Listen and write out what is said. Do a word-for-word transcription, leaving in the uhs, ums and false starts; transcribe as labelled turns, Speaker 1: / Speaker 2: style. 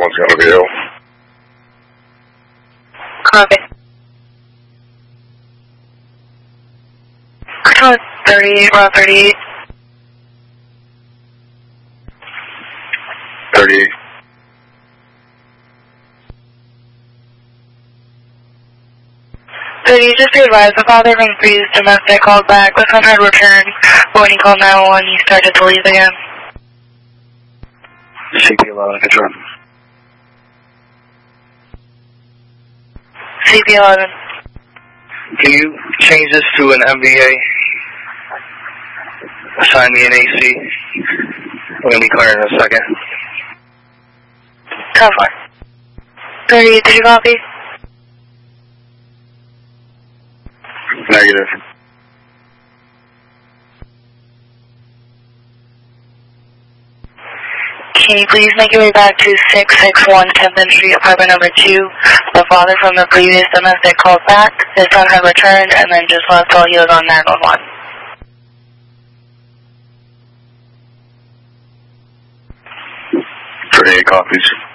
Speaker 1: Everyone's going to be ill.
Speaker 2: Copy. Control thirty-eight, Route thirty-eight.
Speaker 1: thirty-eight.
Speaker 2: thirty, just be advised, the father from Freeze domestic called back. The son had returned, but when he called nine one one, he started to leave again.
Speaker 3: C P eleven, control.
Speaker 2: C P eleven.
Speaker 3: Can you change this to an M V A? Assign me an A C. We're going to be clear in a second.
Speaker 2: Cover. thirty-eight, did you copy?
Speaker 1: Negative.
Speaker 2: Can you please make your way back to six six one tenth Street, apartment number two? The father from the previous domestic called back. His son had returned and then just left while he was on nine one one.
Speaker 1: thirty-eight copies.